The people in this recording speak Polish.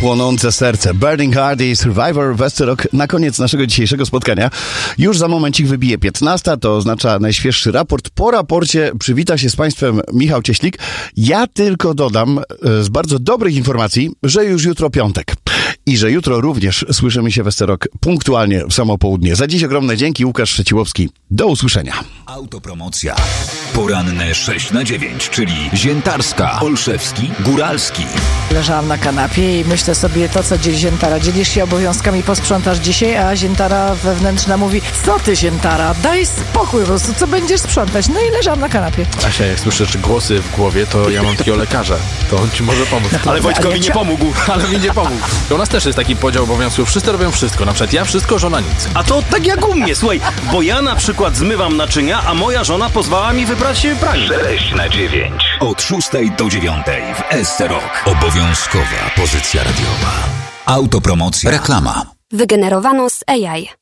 Płonące serce. Burning Heart i Survivor Westerok na koniec naszego dzisiejszego spotkania. Już za momencik wybije 15, to oznacza najświeższy raport. Po raporcie przywita się z Państwem Michał Cieślik. Ja tylko dodam z bardzo dobrych informacji, że już jutro piątek. I że jutro również słyszymy się Westerok punktualnie w samo południe. Za dziś ogromne dzięki. Łukasz Szczeciłowski. Do usłyszenia. Autopromocja. Poranne 6-9, czyli Ziętarska, Olszewski, Góralski. Leżałam na kanapie i myślę sobie to, co dzieje Ziętara. Dzielisz się obowiązkami, posprzątasz dzisiaj, a Ziętara wewnętrzna mówi: co ty, Ziętara, daj spokój po prostu, co będziesz sprzątać? No i leżałam na kanapie. Asia, jak słyszysz głosy w głowie, to ja mam takiego lekarza. To on ci może pomóc. Ale Wojtkowi nie pomógł. Ale mi nie pomógł. U nas też jest taki podział obowiązków. Wszyscy robią wszystko. Na przykład ja wszystko, żona nic. A to tak jak u mnie, słuchaj, bo ja na przykład zmywam naczynia, a moja żona pozwala mi wybrać pranie. 6-9. Od 6 do 9 w SC Rock. Obowiązkowa pozycja radiowa. Autopromocja. Reklama. Wygenerowano z AI.